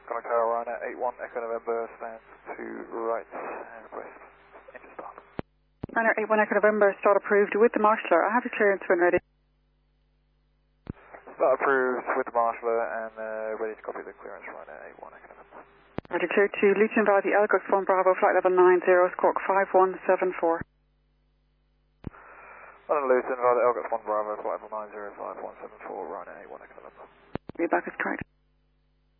Contact Tower Ryanair 81 Echo November, stands to right and request engine start. Ryanair 81 Echo November, start approved with the marshaller. I have your clearance when ready. Start approved with the marshaller and ready to copy the clearance Ryanair 81 Echo November. Ready clear to Luton via the Elgus 1 Bravo, flight level 90, Squawk 5174. London Luton via the Elgus 1 Bravo, flight level 90, 5174, Ryanair 81 Echo November. Read back is correct.